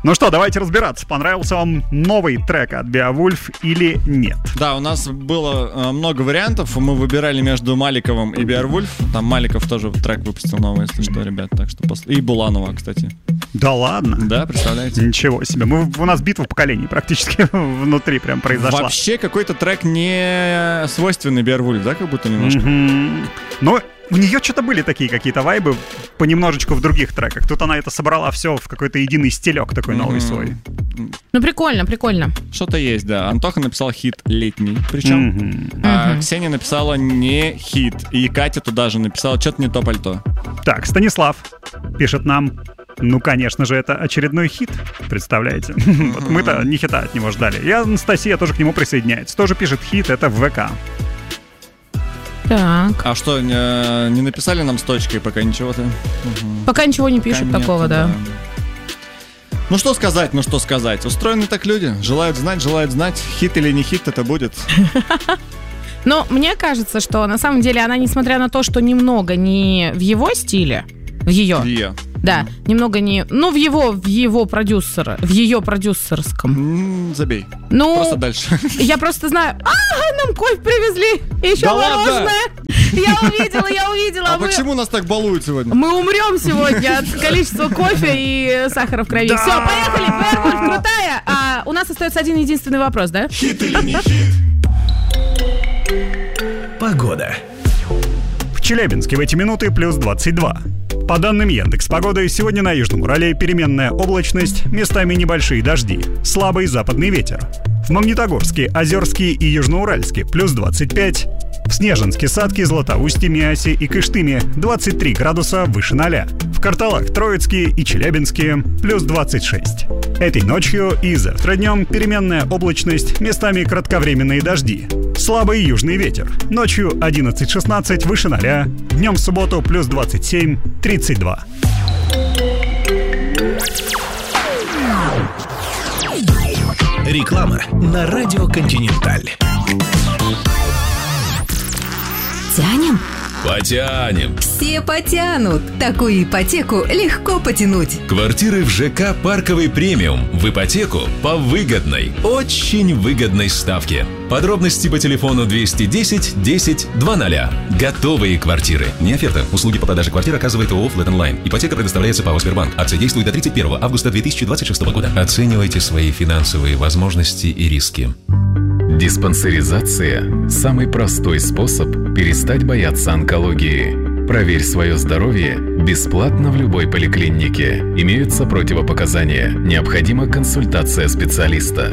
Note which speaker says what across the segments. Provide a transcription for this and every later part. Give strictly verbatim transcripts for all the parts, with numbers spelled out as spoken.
Speaker 1: Ну что, давайте разбираться, понравился вам новый трек от Beowulf или нет.
Speaker 2: Да, у нас было э, много вариантов. Мы выбирали между Маликовым и Beowulf. Там Маликов тоже трек выпустил новый, если что, ребят. Так что пос... И Буланова, кстати.
Speaker 1: Да ладно?
Speaker 2: Да, представляете?
Speaker 1: Ничего себе. Мы, у нас битва поколений практически внутри прям произошла.
Speaker 2: Вообще какой-то трек не свойственный Beowulf, да, как будто немножко?
Speaker 1: Mm-hmm. Но у нее что-то были такие какие-то вайбы понемножечку в других треках. Тут она это собрала все в какой-то единый стилек такой mm-hmm. новый свой.
Speaker 3: Ну, прикольно, прикольно.
Speaker 2: Что-то есть, да. Антоха написал хит «Летний», причем. Mm-hmm. А mm-hmm. Ксения написала не хит. И Катя туда же написала «Что-то не то пальто».
Speaker 1: Так, Станислав пишет нам: ну, конечно же, это очередной хит, представляете? Mm-hmm. Вот мы-то не хита от него ждали. И Анастасия тоже к нему присоединяется. Тоже пишет хит, это в ВК.
Speaker 3: Так.
Speaker 2: А что, не, не написали нам с точкой пока ничего-то? Угу.
Speaker 3: Пока ничего не пишут пока такого, нет, да.
Speaker 2: да. Ну что сказать, ну что сказать. Устроены так люди. Желают знать, желают знать. Хит или не хит, это будет.
Speaker 3: Но мне кажется, что на самом деле она, несмотря на то, что немного не в его стиле, в ее. В ее. Да, mm. немного не... Ну, в его, в его продюсера, в ее продюсерском.
Speaker 2: Mm, забей.
Speaker 3: Ну,
Speaker 2: просто дальше.
Speaker 3: Я просто знаю... А, нам кофе привезли, еще да мороженое. Ладно? Я увидела, я увидела.
Speaker 2: А мы... почему нас так балуют сегодня?
Speaker 3: Мы умрем сегодня от количества кофе и сахара в крови. Да! Все, поехали, Beowulf крутая. А у нас остается один единственный вопрос, да?
Speaker 4: Хит или не хит? Погода.
Speaker 1: В Челябинске в эти минуты плюс двадцать два. По данным Яндекс.Погоды, сегодня на Южном Урале переменная облачность, местами небольшие дожди, слабый западный ветер. В Магнитогорске, Озерске и Южноуральске плюс двадцать пять. В Снежинске, Садке, Златоусте, Миасе и Кыштыме двадцать три градуса выше ноля. В Карталах, Троицке и Челябинске плюс двадцать шесть. Этой ночью и завтра днем переменная облачность, местами кратковременные дожди. Слабый южный ветер. Ночью одиннадцать шестнадцать выше ноля. Днем в субботу плюс двадцать семь тридцать два.
Speaker 4: Реклама на радио Континенталь.
Speaker 5: Тянем?
Speaker 6: Потянем.
Speaker 5: Все потянут. Такую ипотеку легко потянуть.
Speaker 6: Квартиры в ЖК «Парковый премиум» в ипотеку по выгодной, очень выгодной ставке. Подробности по телефону двести десять десять двадцать. Готовые квартиры. Не оферта. Услуги по продаже квартир оказывает ООО «Флэт Онлайн». Ипотека предоставляется ПАО «Сбербанк». Акция действует до тридцать первого августа две тысячи двадцать шестого года. Оценивайте свои финансовые возможности и риски.
Speaker 7: Диспансеризация – самый простой способ перестать бояться онкологии. Проверь свое здоровье бесплатно в любой поликлинике. Имеются противопоказания. Необходима консультация специалиста.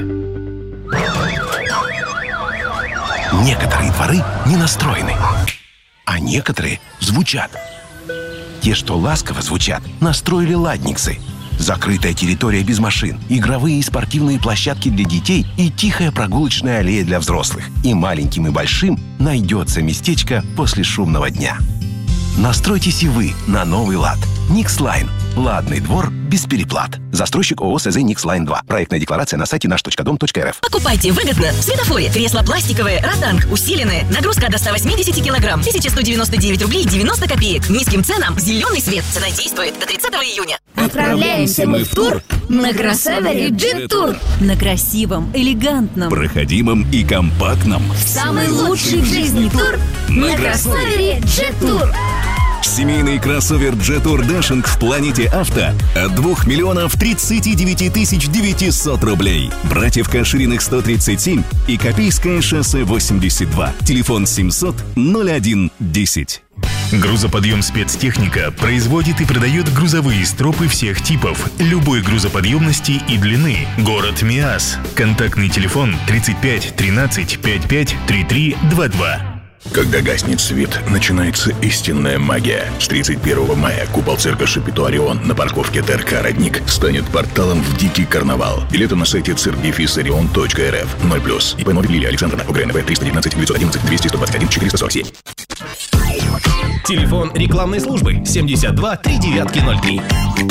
Speaker 4: Некоторые дворы не настроены, а некоторые звучат. Те, что ласково звучат, настроили ладниксы. Закрытая территория без машин, игровые и спортивные площадки для детей и тихая прогулочная аллея для взрослых. И маленьким, и большим найдется местечко после шумного дня. Настройтесь и вы на новый лад. Никслайн. Ладный двор без переплат. Застройщик ООО СЗ Никслайн два. Проектная декларация на сайте наш точка дом точка эр эф.
Speaker 8: Покупайте выгодно. В светофоре. Кресло пластиковое, ротанг, усиленное. Нагрузка до ста восьмидесяти килограмм. тысяча сто девяносто девять рублей девяносто копеек. Низким ценам. Зеленый свет. Цена действует до тридцатого июня.
Speaker 5: Отправляемся мы в тур на кроссовере Jet Tour. На красивом, элегантном,
Speaker 6: проходимом и компактном.
Speaker 5: Самый лучший в жизни тур на кроссовере Jet Tour.
Speaker 6: Семейный кроссовер Jet Tour Dashing в Планете Авто от двух миллионов тридцати девяти тысяч девятисот рублей. Братьев Кашириных сто тридцать семь и Копейское шоссе восемьдесят два. Телефон семьсот ноль один десять.
Speaker 9: Грузоподъем спецтехника производит и продает грузовые стропы всех типов, любой грузоподъемности и длины. Город Миас. Контактный телефон тридцать пять тринадцать пятьдесят пять тридцать три двадцать два.
Speaker 10: Когда гаснет свет, начинается истинная магия. С тридцать первого мая купол цирка Шапито Орион на парковке ТРК «Родник» станет порталом в дикий карнавал. Билеты на сайте цирк дефис орион точка эр эф. ноль плюс. ИП Новик Лилия Александровна. УГРНВ триста девятнадцать девятьсот одиннадцать двести сто двадцать один четыреста сорок семь.
Speaker 4: Телефон рекламной службы семьдесят два три девятки ноль три.